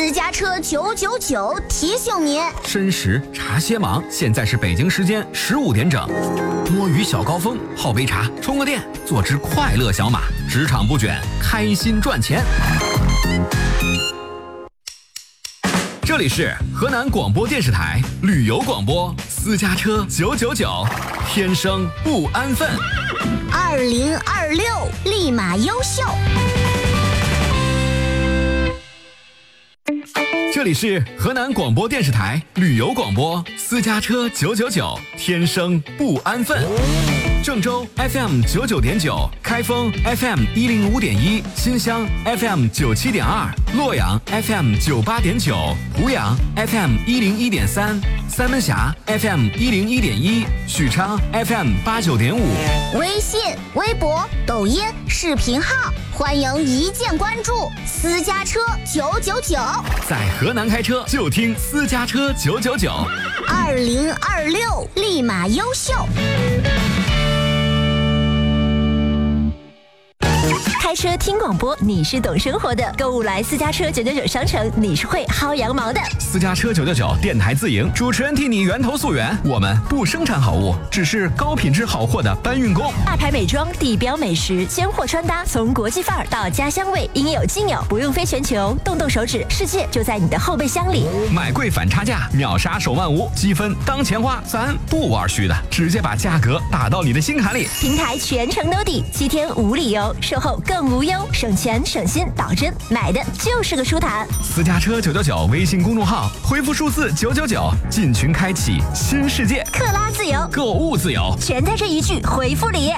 私家车999提醒您： 申时茶歇忙，现在是北京时间15点整。摸鱼小高峰，泡杯茶，充个电，做只快乐小马，职场不卷，开心赚钱。这里是河南广播电视台旅游广播，私家车999，天生不安分。 2026立马优秀。 这里是河南广播电视台旅游广播，私家车999，天生不安分。郑州 FM 99.9，开封 FM 105.1，新乡 FM 97.2，洛阳 FM 98.9，湖阳 FM 101.3，三门峡 FM 101.1，许昌 FM 89.5。 微信、微博、抖音、视频号，欢迎一键关注私家车999。 在河南开车就听私家车999。 2026立马优秀。 开车听广播，你是懂生活的；购物来私家车999商城，你是会薅羊毛的。 私家车999电台自营，主持人替你源头溯源。我们不生产好物，只是高品质好货的搬运工。 大牌美妆、地标美食、鲜货穿搭，从国际范儿到家乡味，应有尽有，不用飞全球，动手指，世界就在你的后备箱里。 买贵反差价，秒杀手万无，积分当钱花，咱不玩虚的，直接把价格打到你的心坎里。 平台全程兜底，7天无理由，售后更无忧，省钱省心，保真，买的就是个舒坦。 私家车999微信公众号，回复数字999，进群开启新世界， 克拉自由， 购物自由， 全在这一句回复里。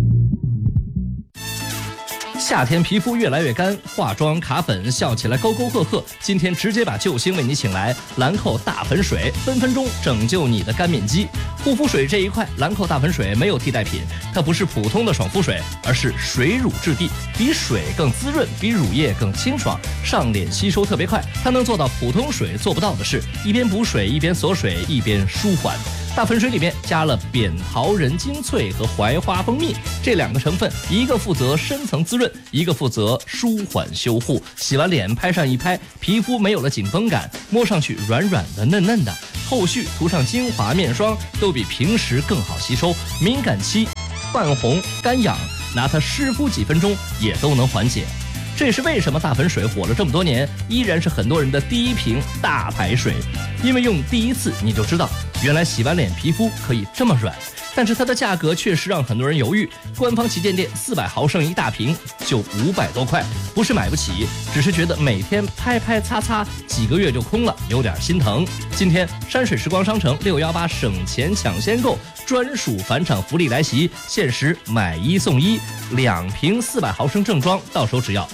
夏天皮肤越来越干，化妆卡粉，笑起来沟沟壑壑。今天直接把救星为你请来，兰蔻大粉水，分分钟拯救你的干面肌。护肤水这一块，兰蔻大粉水没有替代品，它不是普通的爽肤水，而是水乳质地，比水更滋润，比乳液更清爽，上脸吸收特别快。它能做到普通水做不到的事，一边补水，一边锁水，一边舒缓。大粉水里面加了扁桃仁精粹和槐花蜂蜜这2个成分，一个负责深层滋润，一个负责舒缓修护。洗完脸拍上一拍，皮肤没有了紧绷感，摸上去软软的嫩嫩的。后续涂上精华面霜都比平时更好吸收。敏感期、泛红、干痒，拿它湿敷几分钟也都能缓解。这也是为什么大粉水火了这么多年，依然是很多人的第一瓶大牌水。因为用第一次你就知道，原来洗完脸皮肤可以这么软。但是它的价格确实让很多人犹豫，官方旗舰店400毫升一大瓶就500多块，不是买不起，只是觉得每天拍拍擦擦几个月就空了，有点心疼。今天山水时光商城618省钱抢先购专属返场福利来袭，限时买1送1，2瓶400毫升正装到手只要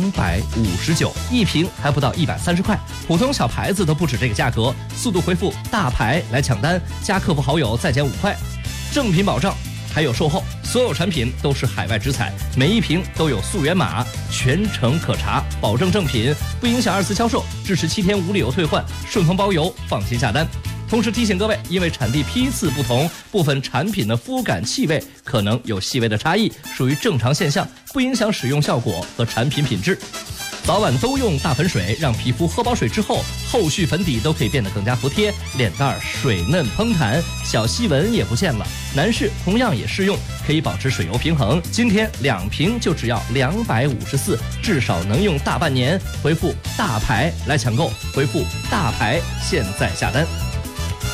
259，一瓶还不到130块，普通小牌子都不止这个价格。速度回复大牌来抢单，加客服好友再减5块。正品保障，还有售后，所有产品都是海外直采，每一瓶都有溯源码，全程可查，保证正品，不影响2次销售，支持7天无理由退换，顺丰包邮，放心下单。同时提醒各位，因为产地批次不同，部分产品的肤感气味可能有细微的差异，属于正常现象，不影响使用效果和产品品质。早晚都用大粉水，让皮肤喝饱水之后，后续粉底都可以变得更加服帖，脸蛋水嫩蓬弹，小细纹也不见了。男士同样也适用，可以保持水油平衡。今天2瓶就只要254，至少能用大半年。回复大牌来抢购，回复大牌现在下单。